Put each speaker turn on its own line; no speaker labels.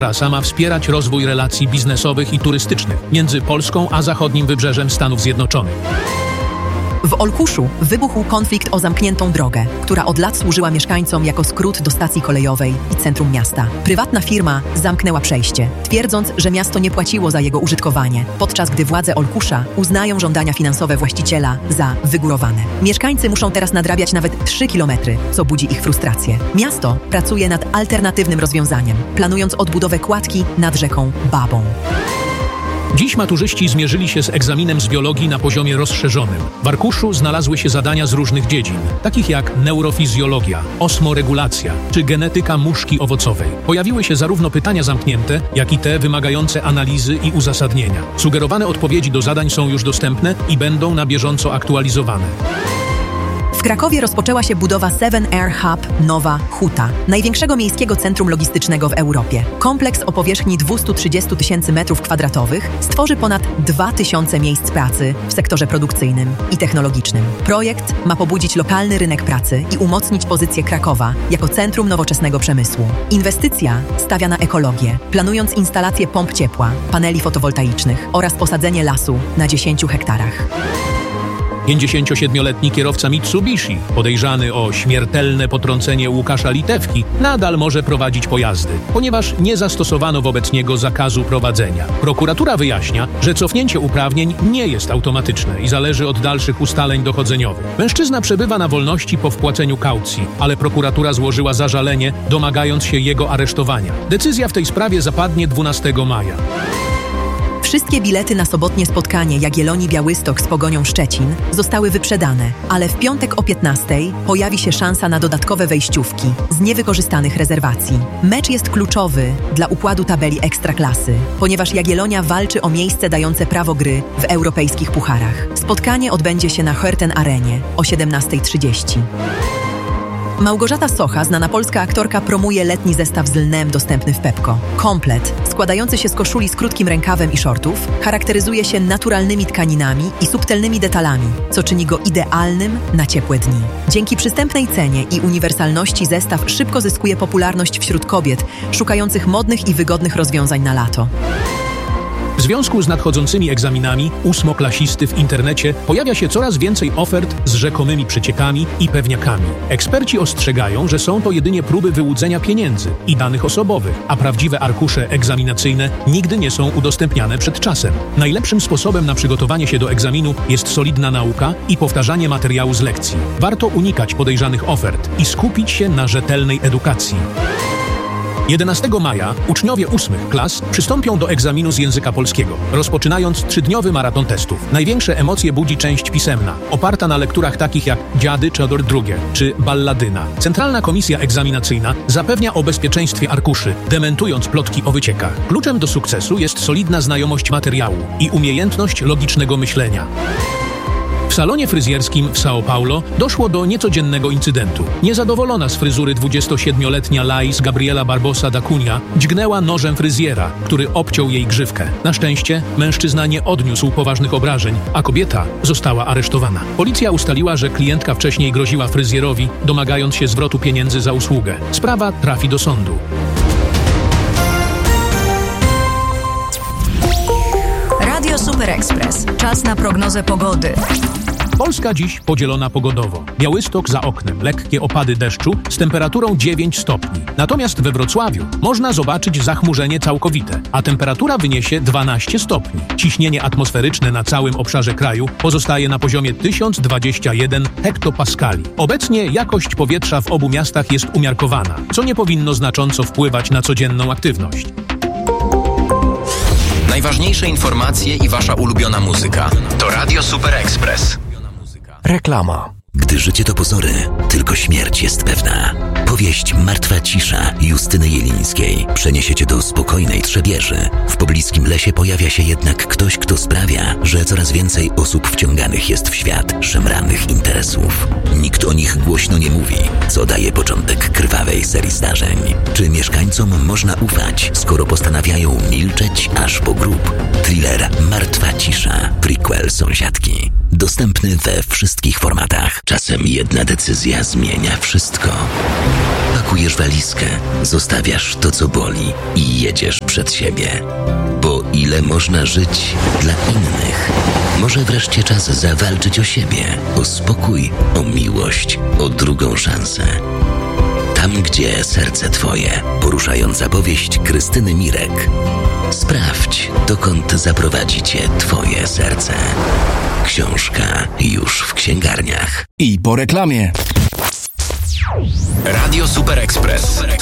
Trasa ma wspierać rozwój relacji biznesowych i turystycznych między Polską a zachodnim wybrzeżem Stanów Zjednoczonych.
W Olkuszu wybuchł konflikt o zamkniętą drogę, która od lat służyła mieszkańcom jako skrót do stacji kolejowej i centrum miasta. Prywatna firma zamknęła przejście, twierdząc, że miasto nie płaciło za jego użytkowanie, podczas gdy władze Olkusza uznają żądania finansowe właściciela za wygórowane. Mieszkańcy muszą teraz nadrabiać nawet 3 kilometry, co budzi ich frustrację. Miasto pracuje nad alternatywnym rozwiązaniem, planując odbudowę kładki nad rzeką Babą.
Dziś maturzyści zmierzyli się z egzaminem z biologii na poziomie rozszerzonym. W arkuszu znalazły się zadania z różnych dziedzin, takich jak neurofizjologia, osmoregulacja czy genetyka muszki owocowej. Pojawiły się zarówno pytania zamknięte, jak i te wymagające analizy i uzasadnienia. Sugerowane odpowiedzi do zadań są już dostępne i będą na bieżąco aktualizowane.
W Krakowie rozpoczęła się budowa 7 Air Hub Nowa Huta, największego miejskiego centrum logistycznego w Europie. Kompleks o powierzchni 230 000 m2 stworzy ponad 2000 miejsc pracy w sektorze produkcyjnym i technologicznym. Projekt ma pobudzić lokalny rynek pracy i umocnić pozycję Krakowa jako centrum nowoczesnego przemysłu. Inwestycja stawia na ekologię, planując instalację pomp ciepła, paneli fotowoltaicznych oraz posadzenie lasu na 10 hektarach.
57-letni kierowca Mitsubishi, podejrzany o śmiertelne potrącenie Łukasza Litewki, nadal może prowadzić pojazdy, ponieważ nie zastosowano wobec niego zakazu prowadzenia. Prokuratura wyjaśnia, że cofnięcie uprawnień nie jest automatyczne i zależy od dalszych ustaleń dochodzeniowych. Mężczyzna przebywa na wolności po wpłaceniu kaucji, ale prokuratura złożyła zażalenie, domagając się jego aresztowania. Decyzja w tej sprawie zapadnie 12 maja.
Wszystkie bilety na sobotnie spotkanie Jagiellonii Białystok z Pogonią Szczecin zostały wyprzedane, ale w piątek o 15:00 pojawi się szansa na dodatkowe wejściówki z niewykorzystanych rezerwacji. Mecz jest kluczowy dla układu tabeli Ekstraklasy, ponieważ Jagiellonia walczy o miejsce dające prawo gry w europejskich pucharach. Spotkanie odbędzie się na Herten Arenie o 17:30. Małgorzata Socha, znana polska aktorka, promuje letni zestaw z lnem dostępny w Pepco. Komplet, składający się z koszuli z krótkim rękawem i shortów, charakteryzuje się naturalnymi tkaninami i subtelnymi detalami, co czyni go idealnym na ciepłe dni. Dzięki przystępnej cenie i uniwersalności zestaw szybko zyskuje popularność wśród kobiet szukających modnych i wygodnych rozwiązań na lato.
W związku z nadchodzącymi egzaminami ósmoklasisty w internecie pojawia się coraz więcej ofert z rzekomymi przeciekami i pewniakami. Eksperci ostrzegają, że są to jedynie próby wyłudzenia pieniędzy i danych osobowych, a prawdziwe arkusze egzaminacyjne nigdy nie są udostępniane przed czasem. Najlepszym sposobem na przygotowanie się do egzaminu jest solidna nauka i powtarzanie materiału z lekcji. Warto unikać podejrzanych ofert i skupić się na rzetelnej edukacji. 11 maja uczniowie 8 klas przystąpią do egzaminu z języka polskiego, rozpoczynając 3-dniowy maraton testów. Największe emocje budzi część pisemna, oparta na lekturach takich jak Dziady Czador II czy Balladyna. Centralna Komisja Egzaminacyjna zapewnia o bezpieczeństwie arkuszy, dementując plotki o wyciekach. Kluczem do sukcesu jest solidna znajomość materiału i umiejętność logicznego myślenia. W salonie fryzjerskim w São Paulo doszło do niecodziennego incydentu. Niezadowolona z fryzury 27-letnia Laís Gabriela Barbosa da Cunha dźgnęła nożem fryzjera, który obciął jej grzywkę. Na szczęście mężczyzna nie odniósł poważnych obrażeń, a kobieta została aresztowana. Policja ustaliła, że klientka wcześniej groziła fryzjerowi, domagając się zwrotu pieniędzy za usługę. Sprawa trafi do sądu.
Radio Super Express. Czas na prognozę pogody.
Polska dziś podzielona pogodowo. Białystok za oknem, lekkie opady deszczu z temperaturą 9 stopni. Natomiast we Wrocławiu można zobaczyć zachmurzenie całkowite, a temperatura wyniesie 12 stopni. Ciśnienie atmosferyczne na całym obszarze kraju pozostaje na poziomie 1021 hektopaskali. Obecnie jakość powietrza w obu miastach jest umiarkowana, co nie powinno znacząco wpływać na codzienną aktywność.
Najważniejsze informacje i wasza ulubiona muzyka. To Radio Super Express.
Reklama. Gdy życie to pozory, tylko śmierć jest pewna. Powieść Martwa cisza Justyny Jelińskiej przeniesie cię do spokojnej Trzebieży. W pobliskim lesie pojawia się jednak ktoś, kto sprawia, że coraz więcej osób wciąganych jest w świat szemranych interesów. Nikt o nich głośno nie mówi, co daje początek krwawej serii zdarzeń. Czy mieszkańcom można ufać, skoro postanawiają milczeć aż po grób? Thriller Martwa cisza, prequel Sąsiadki. Dostępny we wszystkich formatach. Czasem jedna decyzja zmienia wszystko. Pakujesz walizkę, zostawiasz to, co boli i jedziesz przed siebie. Bo ile można żyć dla innych? Może wreszcie czas zawalczyć o siebie, o spokój, o miłość, o drugą szansę. Tam, gdzie serce twoje. Poruszająca powieść Krystyny Mirek. Sprawdź, dokąd zaprowadzi cię twoje serce. Książka już w księgarniach.
I po reklamie.
Radio Super Express.